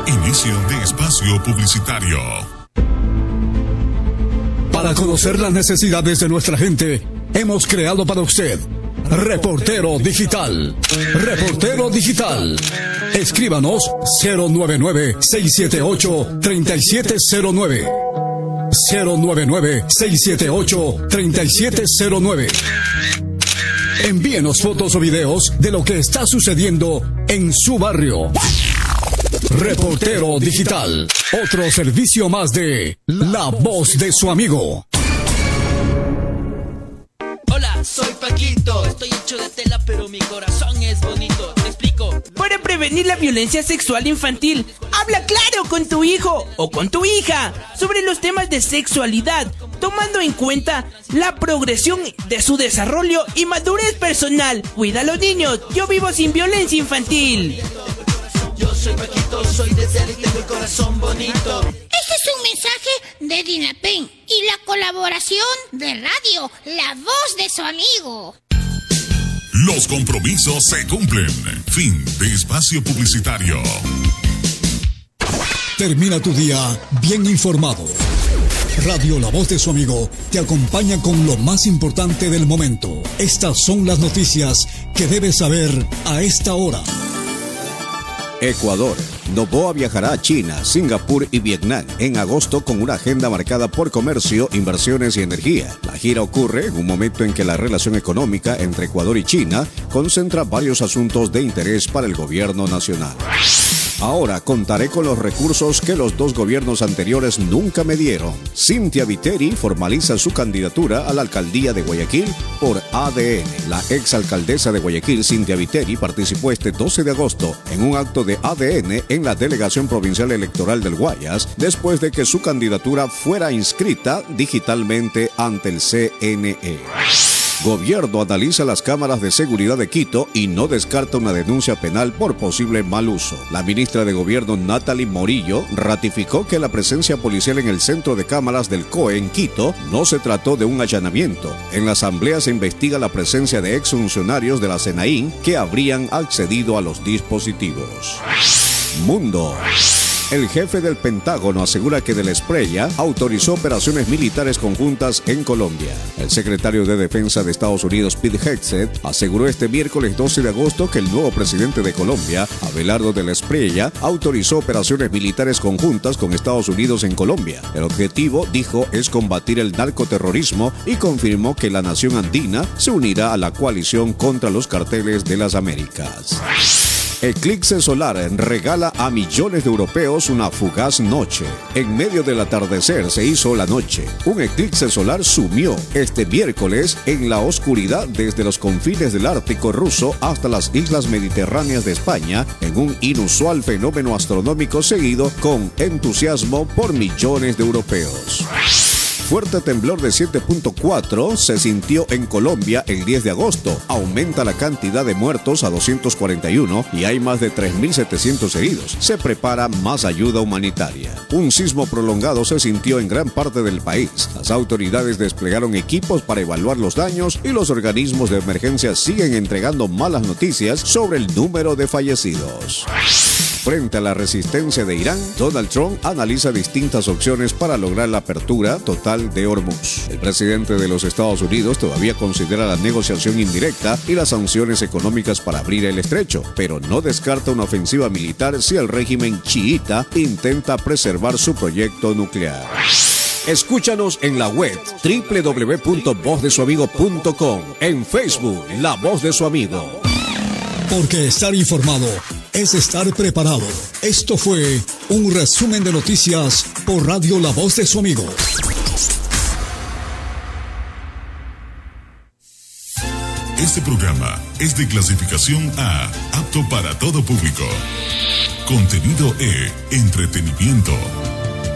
Inicio de espacio publicitario. Para conocer las necesidades de nuestra gente, hemos creado para usted Reportero Digital. Reportero Digital. Escríbanos 099-678-3709. 099-678-3709. Envíenos fotos o videos de lo que está sucediendo en su barrio. Reportero Digital. Otro servicio más de La Voz de su Amigo. Hola, soy Paquito. Estoy hecho de tela, pero mi corazón es bonito. Te explico. Para prevenir la violencia sexual infantil, habla claro con tu hijo o con tu hija sobre los temas de sexualidad, tomando en cuenta la progresión de su desarrollo y madurez personal. Cuida a los niños. Yo vivo sin violencia infantil. Yo soy Paquito, soy de tela y tengo el corazón bonito. Este es un mensaje de Dinapen y la colaboración de radio La Voz de su Amigo. Los compromisos se cumplen. Fin de espacio publicitario. Termina tu día bien informado. Radio La Voz de su Amigo te acompaña con lo más importante del momento. Estas son las noticias que debes saber a esta hora. Ecuador. Noboa viajará a China, Singapur y Vietnam en agosto con una agenda marcada por comercio, inversiones y energía. La gira ocurre en un momento en que la relación económica entre Ecuador y China concentra varios asuntos de interés para el gobierno nacional. Ahora contaré con los recursos que los dos gobiernos anteriores nunca me dieron. Cynthia Viteri formaliza su candidatura a la alcaldía de Guayaquil por ADN. La exalcaldesa de Guayaquil, Cynthia Viteri, participó este 12 de agosto en un acto de ADN en la Delegación Provincial Electoral del Guayas, después de que su candidatura fuera inscrita digitalmente ante el CNE. Gobierno analiza las cámaras de seguridad de Quito y no descarta una denuncia penal por posible mal uso. La ministra de Gobierno, Natalie Morillo, ratificó que la presencia policial en el centro de cámaras del COE en Quito no se trató de un allanamiento. En la asamblea se investiga la presencia de exfuncionarios de la SENAIN que habrían accedido a los dispositivos. Mundo. El jefe del Pentágono asegura que Del Espriella autorizó operaciones militares conjuntas en Colombia. El secretario de Defensa de Estados Unidos, Pete Hegseth, aseguró este miércoles 12 de agosto que el nuevo presidente de Colombia, Abelardo Del Espriella, autorizó operaciones militares conjuntas con Estados Unidos en Colombia. El objetivo, dijo, es combatir el narcoterrorismo y confirmó que la nación andina se unirá a la coalición contra los carteles de las Américas. Eclipse solar regala a millones de europeos una fugaz noche. En medio del atardecer se hizo la noche. Un eclipse solar sumió este miércoles en la oscuridad desde los confines del Ártico ruso hasta las islas mediterráneas de España en un inusual fenómeno astronómico seguido con entusiasmo por millones de europeos. Fuerte temblor de 7.4 se sintió en Colombia el 10 de agosto. Aumenta la cantidad de muertos a 241 y hay más de 3.700 heridos. Se prepara más ayuda humanitaria. Un sismo prolongado se sintió en gran parte del país. Las autoridades desplegaron equipos para evaluar los daños y los organismos de emergencia siguen entregando malas noticias sobre el número de fallecidos. Frente a la resistencia de Irán, Donald Trump analiza distintas opciones para lograr la apertura total de Hormuz. El presidente de los Estados Unidos todavía considera la negociación indirecta y las sanciones económicas para abrir el estrecho, pero no descarta una ofensiva militar si el régimen chiita intenta preservar su proyecto nuclear. Escúchanos en la web www.vozdesuamigo.com, en Facebook La Voz de su Amigo. Porque estar informado es estar preparado. Esto fue un resumen de noticias por Radio La Voz de su Amigo. Este programa es de clasificación A, apto para todo público. Contenido E, entretenimiento.